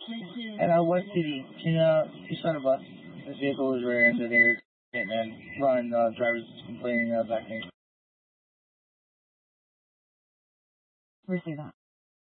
And West City, you saw the bus. This vehicle was rear ended here and run drivers complaining back there. Receive that.